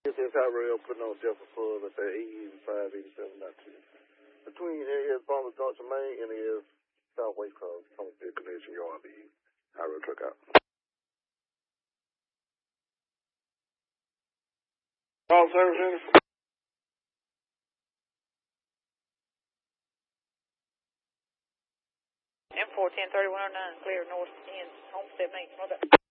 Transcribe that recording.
This is how rail putting on Delta Fuzz at the 85, 87, not two. Between is Palmer Junction Main and is Southwest Club, coming to the connection yard, the high rail truck out. Call service center. M410-3109, clear north end, Homestead Main.